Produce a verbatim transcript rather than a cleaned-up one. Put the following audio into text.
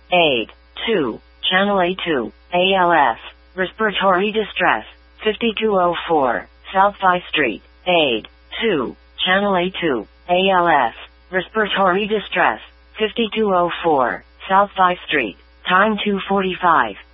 aid. two. Channel A two, A L F, respiratory distress, fifty-two oh four, South five Street, aid. two. Channel A two, A L F, respiratory distress, fifty-two oh four, South five Street, time two forty-five.